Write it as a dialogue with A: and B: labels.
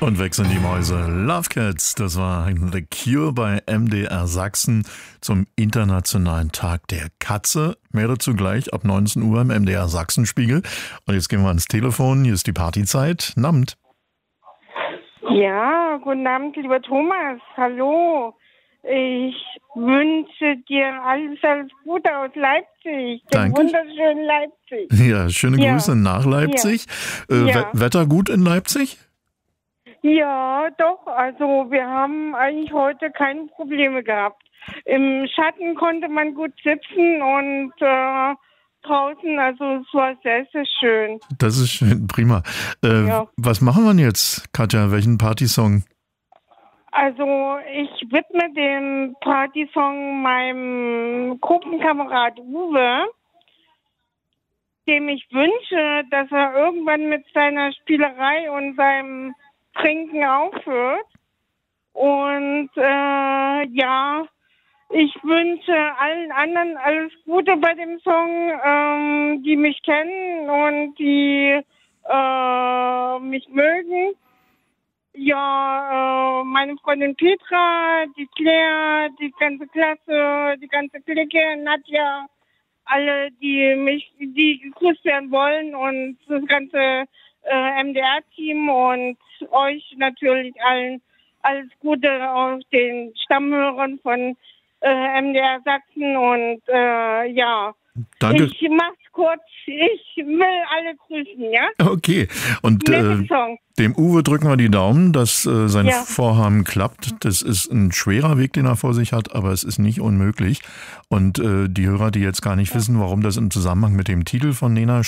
A: Und wechseln die Mäuse. Love Cats, das war The Cure bei MDR Sachsen zum Internationalen Tag der Katze. Mehr dazu gleich ab 19 Uhr im MDR Sachsenspiegel. Und jetzt gehen wir ans Telefon. Hier ist die Partyzeit. Namt.
B: Ja, guten Abend, lieber Thomas. Hallo. Ich wünsche dir alles Gute aus Leipzig. Dem wunderschönen Leipzig.
A: Ja, schöne Grüße nach Leipzig.
B: Ja.
A: Wetter gut in Leipzig?
B: Ja, doch. Also wir haben eigentlich heute keine Probleme gehabt. Im Schatten konnte man gut sitzen und draußen, also es war sehr, sehr schön.
A: Das ist schön, prima. Was machen wir jetzt, Katja? Welchen Partysong?
B: Also ich widme den Partysong meinem Gruppenkamerad Uwe, dem ich wünsche, dass er irgendwann mit seiner Spielerei und seinem Trinken aufhört. Und ich wünsche allen anderen alles Gute bei dem Song, die mich kennen und die mich mögen. Ja, meine Freundin Petra, die Claire, die ganze Klasse, die ganze Clique, Nadja, alle, die gegrüßt werden wollen und das ganze MDR-Team und euch natürlich allen alles Gute, auch den Stammhörern von MDR Sachsen und
A: Danke.
B: Ich mach's kurz, ich will alle grüßen, ja?
A: Okay, und dem Uwe drücken wir die Daumen, dass sein Vorhaben klappt. Das ist ein schwerer Weg, den er vor sich hat, aber es ist nicht unmöglich. Und die Hörer, die jetzt gar nicht wissen, warum das im Zusammenhang mit dem Titel von Nena